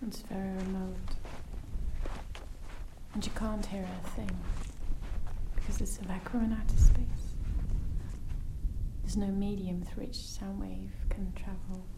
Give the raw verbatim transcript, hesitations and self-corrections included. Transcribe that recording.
It's very remote. And you can't hear a thing because it's a vacuum in outer space. There's no medium through which sound wave can travel.